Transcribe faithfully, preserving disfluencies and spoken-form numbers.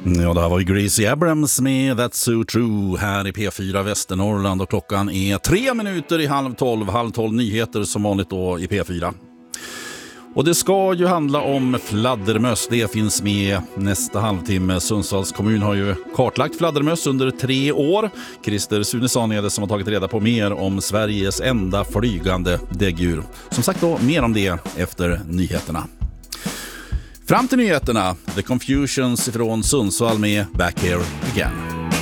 Ja, det här var ju Gracie Abrams med That's So True här i P fyra Västernorrland och klockan är tre minuter i halv tolv, halv tolv nyheter som vanligt då i P fyra. Och det ska ju handla om fladdermöss, det finns med nästa halvtimme. Sundsvalls kommun har ju kartlagt fladdermöss under tre år. Christer Sunesson är det som har tagit reda på mer om Sveriges enda flygande däggdjur. Som sagt då, mer om det efter nyheterna. Fram till nyheterna, The Confusions från Sundsvall med Back Here Again.